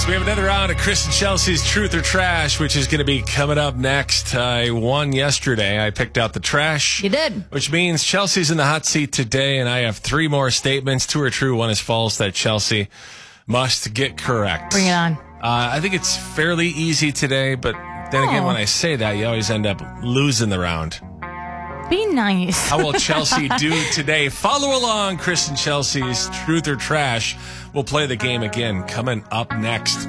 So we have another round of Chris and Chelsea's Truth or Trash, which is going to be coming up next. I won yesterday. I picked out the trash. You did. Which means Chelsea's in the hot seat today, and I have 3 more statements. 2 are true, 1 is false, that Chelsea must get correct. Bring it on. I think it's fairly easy today, but then again, when I say that, you always end up losing the round. Be nice. How will Chelsea do today? Follow along, Chris and Chelsea's Truth or Trash. We'll play the game again coming up next.